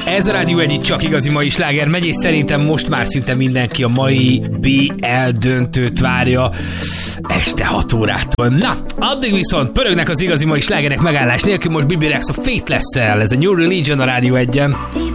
Ez a Rádió Egy, csak igazi mai sláger megy, és szerintem most már szinte mindenki a mai BL döntőt várja este 6 órától. Na, addig viszont pörögnek az igazi mai slágerek megállás nélkül, most Bibi Rex a Faithless-szel, ez a New Religion a Rádió Egyen.